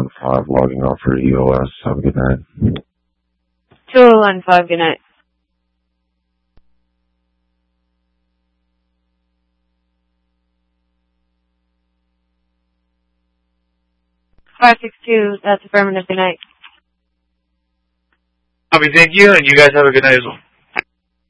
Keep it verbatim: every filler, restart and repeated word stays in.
one five logging off for E O S. Have a good night. two one five, good night. five six two, that's affirmative, good night. Copy, thank you, and you guys have a good night as well.